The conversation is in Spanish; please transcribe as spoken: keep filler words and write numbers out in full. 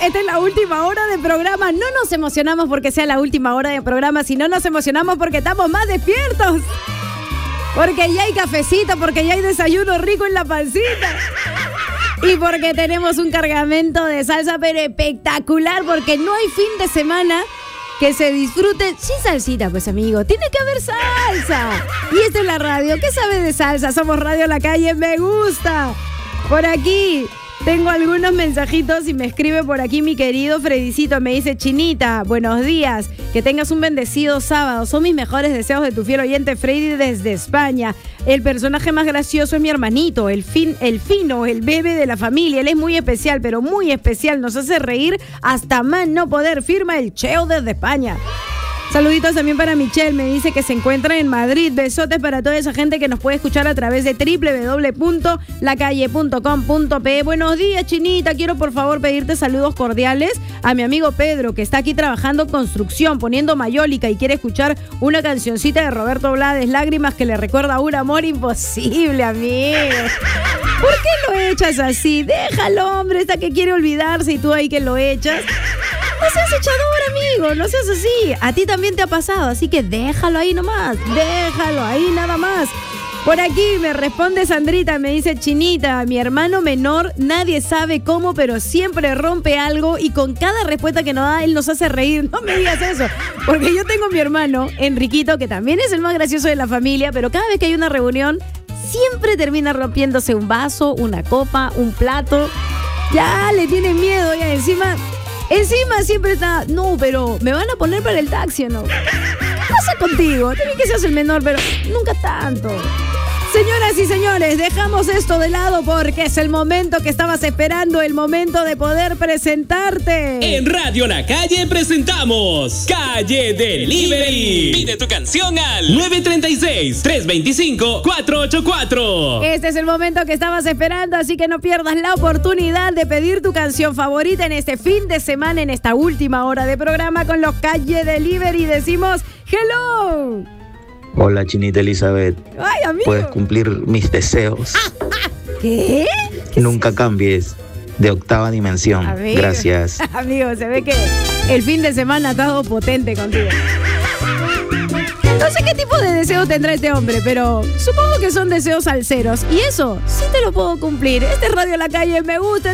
esta es la última hora de programa. No nos emocionamos porque sea la última hora de programa, sino nos emocionamos porque estamos más despiertos. Porque ya hay cafecito, porque ya hay desayuno rico en la pancita. Y porque tenemos un cargamento de salsa, pero espectacular, porque no hay fin de semana que se disfrute sin salsita, pues amigo. Tiene que haber salsa. Y esta es la radio. ¿Qué sabe de salsa? Somos Radio La Calle. Me gusta. Por aquí tengo algunos mensajitos y me escribe por aquí mi querido Fredicito. Me dice: Chinita, buenos días. Que tengas un bendecido sábado. Son mis mejores deseos de tu fiel oyente Freddy desde España. El personaje más gracioso es mi hermanito, el, fin, el fino, el bebé de la familia. Él es muy especial, pero muy especial. Nos hace reír hasta más no poder. Firma el Cheo desde España. Saluditos también para Michelle, me dice que se encuentra en Madrid. Besotes para toda esa gente que nos puede escuchar a través de doble u doble u doble u punto la calle punto com punto pe. Buenos días, Chinita. Quiero por favor pedirte saludos cordiales a mi amigo Pedro, que está aquí trabajando construcción, poniendo mayólica y quiere escuchar una cancioncita de Roberto Blades, Lágrimas, que le recuerda un amor imposible, amigo. ¿Por qué lo echas así? Déjalo, hombre, esta que quiere olvidarse y tú ahí que lo echas. No seas echador, amigo, no seas así. A ti también te ha pasado, así que déjalo ahí nomás. Déjalo ahí nada más. Por aquí me responde Sandrita, me dice: Chinita, mi hermano menor, nadie sabe cómo, pero siempre rompe algo y con cada respuesta que nos da, él nos hace reír. No me digas eso, porque yo tengo a mi hermano, Enriquito, que también es el más gracioso de la familia, pero cada vez que hay una reunión, siempre termina rompiéndose un vaso, una copa, un plato. Ya le tiene miedo, ya encima... Encima siempre está, no, pero me van a poner para el taxi, ¿o no? ¿Qué pasa contigo? También que seas el menor, pero nunca tanto. Señoras y señores, dejamos esto de lado porque es el momento que estabas esperando, el momento de poder presentarte. En Radio La Calle presentamos Calle Delivery. Pide tu canción al nueve tres seis, tres dos cinco, cuatro ocho cuatro. Este es el momento que estabas esperando, así que no pierdas la oportunidad de pedir tu canción favorita en este fin de semana, en esta última hora de programa con los Calle Delivery. Decimos hello. Hola, Chinita Elizabeth. Ay, amigo. Puedes cumplir mis deseos. ¿Qué? ¿Qué Nunca cambies de octava dimensión. Amigo. Gracias. Amigo, se ve que el fin de semana ha estado potente contigo. No sé qué tipo de deseo tendrá este hombre, pero supongo que son deseos salseros. Y eso sí te lo puedo cumplir. Este es Radio La Calle, me gusta.